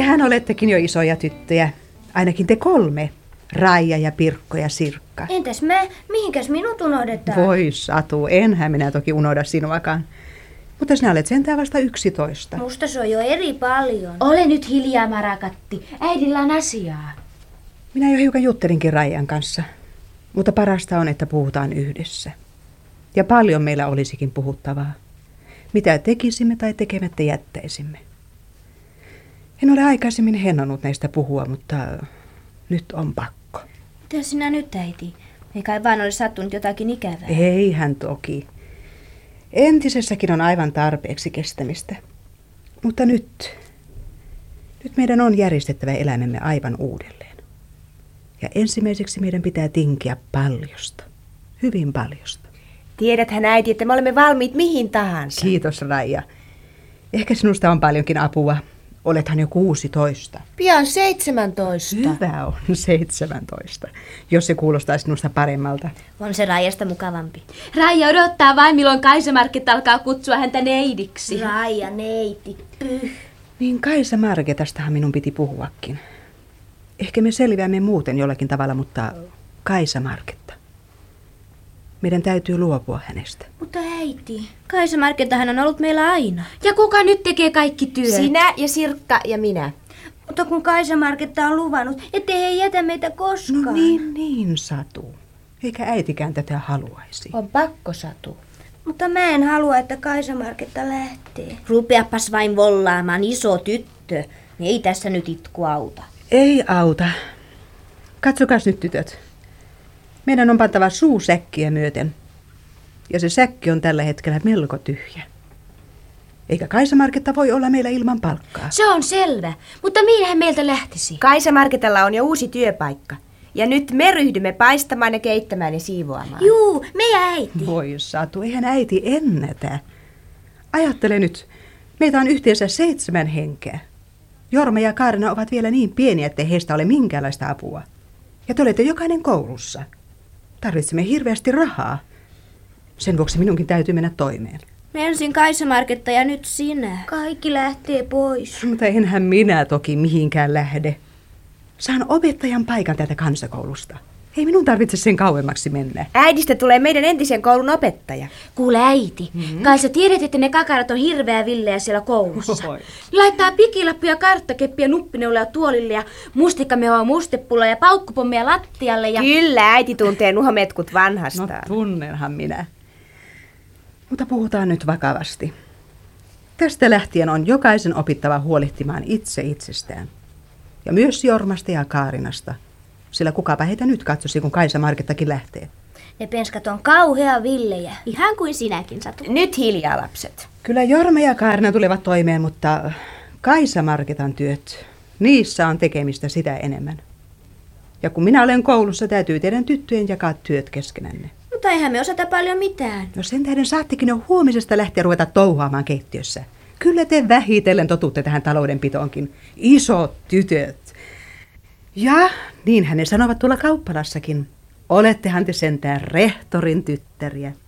Tehän olettekin jo isoja tyttöjä. Ainakin te 3. Raija ja Pirkko ja Sirkka. Entäs me? Mihinkäs minut unohdetaan? Voi Satu, enhän minä toki unohda sinuakaan. Mutta sinä olet sentään vasta 11. Musta se on jo eri paljon. Ole nyt hiljaa, Marakatti. Äidillä on asiaa. Minä jo hiukan juttelinkin Raijan kanssa. Mutta parasta on, että puhutaan yhdessä. Ja paljon meillä olisikin puhuttavaa. Mitä tekisimme tai tekemättä jättäisimme. En ole aikaisemmin hennonut näistä puhua, mutta nyt on pakko. Mitä sinä nyt, äiti? Ei kai vaan ole sattunut jotakin ikävää. Eihän toki. Entisessäkin on aivan tarpeeksi kestämistä. Mutta nyt meidän on järjestettävä elämämme aivan uudelleen. Ja ensimmäiseksi meidän pitää tinkiä paljosta. Hyvin paljosta. Tiedäthän äiti, että me olemme valmiit mihin tahansa. Kiitos Raija. Ehkä sinusta on paljonkin apua. Olethan jo 16. Pian 17. Hyvä on 17, jos se kuulostaa sinusta paremmalta. On se Raijasta mukavampi. Raija odottaa vain, milloin Kaisa Market alkaa kutsua häntä neidiksi. Raija, neiti, pyh. Niin Kaisa Marketastahan minun piti puhuakin. Ehkä me selviämme muuten jollakin tavalla, mutta Kaisa Marketta. Meidän täytyy luopua hänestä. Mutta äiti, Kaisa Markettahan on ollut meillä aina. Ja kuka nyt tekee kaikki työt? Sinä ja Sirkka ja minä. Mutta kun Kaisa Marketta on luvannut, ettei he jätä meitä koskaan. No niin, Satu. Eikä äitikään tätä haluaisi. On pakko, Satu. Mutta mä en halua, että Kaisa Marketta lähtee. Rupeapas vain vollaamaan, iso tyttö. Ei tässä nyt itku auta. Ei auta. Katsokas nyt, tytöt. Meidän on pantava suu säkkiä myöten. Ja se säkki on tällä hetkellä melko tyhjä. Eikä Kaisa Marketta voi olla meillä ilman palkkaa. Se on selvä, mutta minähän meiltä lähtisi. Kaisa Marketalla on jo uusi työpaikka. Ja nyt me ryhdymme paistamaan ja keittämään ja siivoamaan. Juu, me ja äiti. Voi Satu, eihän äiti ennätä. Ajattele nyt, meitä on yhteensä 7 henkeä. Jorma ja Kaarina ovat vielä niin pieniä, ettei heistä ole minkäänlaista apua. Ja te olette jokainen koulussa. Tarvitsemme hirveästi rahaa. Sen vuoksi minunkin täytyy mennä toimeen. Ensin Kaisa Marketta ja nyt sinä. Kaikki lähtee pois. Mutta enhän minä toki mihinkään lähde. Saan opettajan paikan täältä kansakoulusta. Ei minun tarvitse sen kauemmaksi mennä. Äidistä tulee meidän entisen koulun opettaja. Kuule äiti, kai sä tiedät, että ne kakarat on hirveä villejä siellä koulussa. Oi. Laittaa pikilappuja, karttakeppiä, nuppineuleja tuolille ja mustikkamehoa mustepulloa ja paukkupommeja lattialle ja... Kyllä, äiti tuntee nuo metkut No vanhastaan. tunnenhan minä. Mutta puhutaan nyt vakavasti. Tästä lähtien on jokaisen opittava huolehtimaan itse itsestään. Ja myös Jormasta ja Kaarinasta. Sillä kukapa heitä nyt katsosi, kun Kaisa Markettakin lähtee. Ne penskat on kauhea villejä. Ihan kuin sinäkin, Satu. Nyt hiljaa, lapset. Kyllä Jorma ja Kaarina tulevat toimeen, mutta Kaisa Marketan työt, niissä on tekemistä sitä enemmän. Ja kun minä olen koulussa, täytyy teidän tyttöjen jakaa työt keskenänne. Mutta eihän me osata paljon mitään. No sen tähden saattekin jo huomisesta lähteä ruveta touhaamaan keittiössä. Kyllä te vähitellen totutte tähän taloudenpitoonkin. Isot tytöt. Ja niinhän ne sanovat tuolla kauppalassakin. Olettehan te sentään rehtorin tyttäriä.